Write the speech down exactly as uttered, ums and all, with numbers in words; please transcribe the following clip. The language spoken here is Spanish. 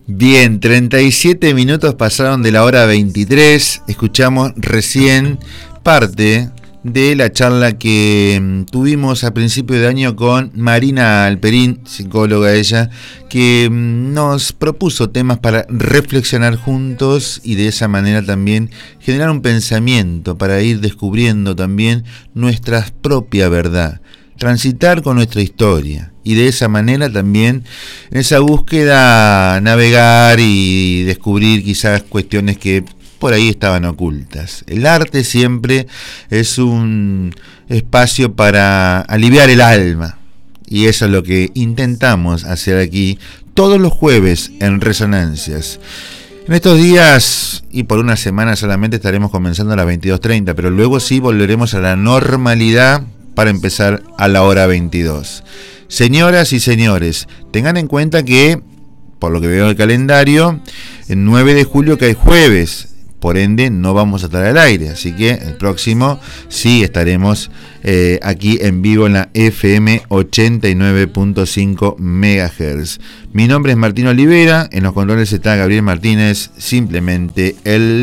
Bien, treinta y siete minutos pasaron de la hora veintitrés. Escuchamos recién parte de la charla que tuvimos a principio de año con Marina Alperín, psicóloga ella, que nos propuso temas para reflexionar juntos y de esa manera también generar un pensamiento para ir descubriendo también nuestra propia verdad, transitar con nuestra historia y de esa manera también en esa búsqueda navegar y descubrir quizás cuestiones que por ahí estaban ocultas. El arte siempre es un espacio para aliviar el alma y eso es lo que intentamos hacer aquí todos los jueves en Resonancias. En estos días y por una semana solamente estaremos comenzando a las veintidós treinta, pero luego sí volveremos a la normalidad para empezar a la hora veintidós. Señoras y señores, tengan en cuenta que, por lo que veo en el calendario, el nueve de julio cae jueves, por ende no vamos a estar al aire, así que el próximo sí estaremos eh, aquí en vivo en la F M ochenta y nueve punto cinco megahertz. Mi nombre es Martín Olivera, en los controles está Gabriel Martínez, simplemente el